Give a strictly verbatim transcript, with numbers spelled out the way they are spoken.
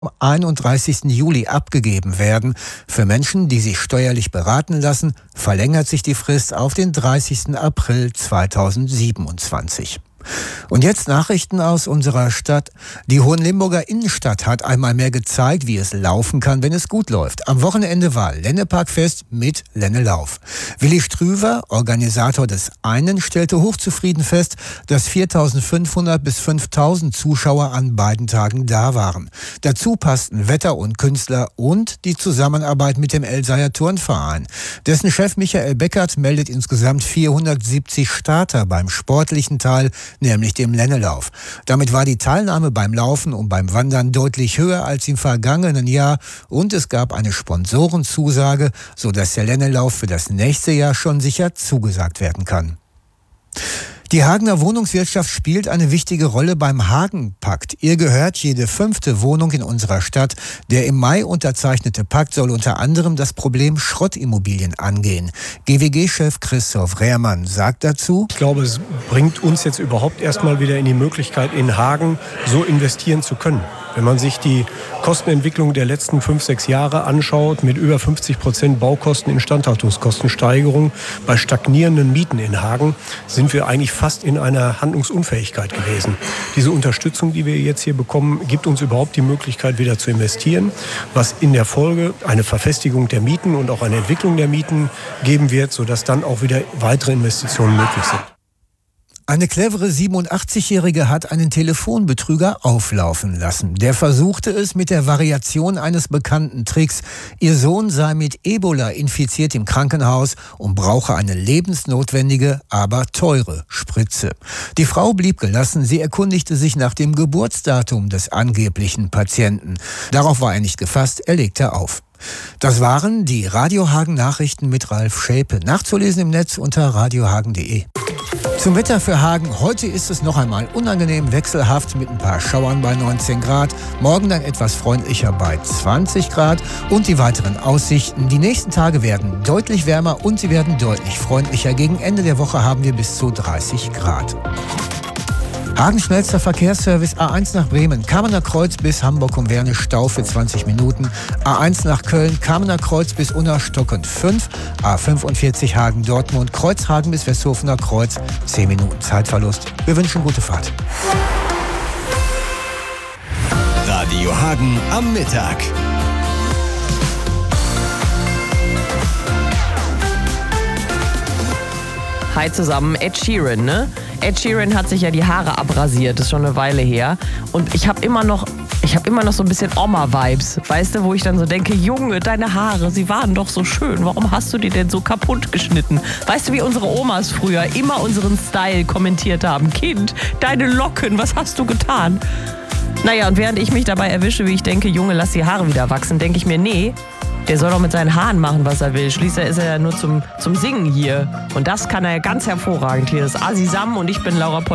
am einunddreißigsten Juli abgegeben werden. Für Menschen, die sich steuerlich beraten lassen, verlängert sich die Frist auf den dreißigsten April zweitausendsiebenundzwanzig. Und jetzt Nachrichten aus unserer Stadt. Die Hohenlimburger Innenstadt hat einmal mehr gezeigt, wie es laufen kann, wenn es gut läuft. Am Wochenende war Lenneparkfest mit Lennelauf. Willi Strüver, Organisator des einen, stellte hochzufrieden fest, dass viertausendfünfhundert bis fünftausend Zuschauer an beiden Tagen da waren. Dazu passten Wetter und Künstler und die Zusammenarbeit mit dem Elseier Turnverein. Dessen Chef Michael Beckert meldet insgesamt vierhundertsiebzig Starter beim sportlichen Teil, nämlich dem Lennelauf. Damit war die Teilnahme beim Laufen und beim Wandern deutlich höher als im vergangenen Jahr und es gab eine Sponsorenzusage, sodass der Lennelauf für das nächste Jahr schon sicher zugesagt werden kann. Die Hagener Wohnungswirtschaft spielt eine wichtige Rolle beim Hagen-Pakt. Ihr gehört jede fünfte Wohnung in unserer Stadt. Der im Mai unterzeichnete Pakt soll unter anderem das Problem Schrottimmobilien angehen. G W G-Chef Christoph Rehrmann sagt dazu: Ich glaube, es bringt uns jetzt überhaupt erstmal wieder in die Möglichkeit, in Hagen so investieren zu können. Wenn man sich die Kostenentwicklung der letzten fünf, sechs Jahre anschaut, mit über fünfzig Prozent Baukosten, Instandhaltungskostensteigerung, bei stagnierenden Mieten in Hagen, sind wir eigentlich fast in einer Handlungsunfähigkeit gewesen. Diese Unterstützung, die wir jetzt hier bekommen, gibt uns überhaupt die Möglichkeit, wieder zu investieren, was in der Folge eine Verfestigung der Mieten und auch eine Entwicklung der Mieten geben wird, sodass dann auch wieder weitere Investitionen möglich sind. Eine clevere siebenundachtzigjährige hat einen Telefonbetrüger auflaufen lassen. Der versuchte es mit der Variation eines bekannten Tricks. Ihr Sohn sei mit Ebola infiziert im Krankenhaus und brauche eine lebensnotwendige, aber teure Spritze. Die Frau blieb gelassen. Sie erkundigte sich nach dem Geburtsdatum des angeblichen Patienten. Darauf war er nicht gefasst. Er legte auf. Das waren die Radio Hagen Nachrichten mit Ralf Schäpe. Nachzulesen im Netz unter radiohagen punkt de. Zum Wetter für Hagen. Heute ist es noch einmal unangenehm wechselhaft mit ein paar Schauern bei neunzehn Grad. Morgen dann etwas freundlicher bei zwanzig Grad. Und die weiteren Aussichten. Die nächsten Tage werden deutlich wärmer und sie werden deutlich freundlicher. Gegen Ende der Woche haben wir bis zu dreißig Grad. Hagen schnellster Verkehrsservice: A eins nach Bremen, Kamener Kreuz bis Hamburg und Werne Stau für zwanzig Minuten. A eins nach Köln, Kamener Kreuz bis Unna Stocken fünf. A fünfundvierzig Hagen Dortmund, Kreuzhagen bis Westhofener Kreuz zehn Minuten Zeitverlust. Wir wünschen gute Fahrt. Radio Hagen am Mittag. Hi zusammen, Ed Sheeran, ne? Ed Sheeran hat sich ja die Haare abrasiert, das ist schon eine Weile her. Und ich habe immer noch, ich habe immer noch so ein bisschen Oma-Vibes, weißt du, wo ich dann so denke, Junge, deine Haare, sie waren doch so schön, warum hast du die denn so kaputt geschnitten? Weißt du, wie unsere Omas früher immer unseren Style kommentiert haben? Kind, deine Locken, was hast du getan? Naja, und während ich mich dabei erwische, wie ich denke, Junge, lass die Haare wieder wachsen, denke ich mir, nee, der soll doch mit seinen Haaren machen, was er will. Schließlich ist er ja nur zum, zum Singen hier. Und das kann er ganz hervorragend. Hier ist Asi Sam und ich bin Laura Pol